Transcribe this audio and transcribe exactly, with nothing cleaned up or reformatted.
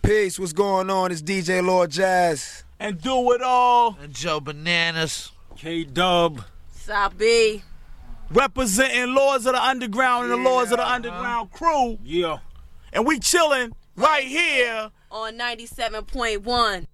Peace, what's going on? It's D J Lord Jazz. And Do It All. And Joe Bananas. K-Dub. Sabi. Representing Lords of the Underground and Yeah, the Lords of the uh-huh. Underground crew. Yeah. And we chilling right here On ninety-seven point one.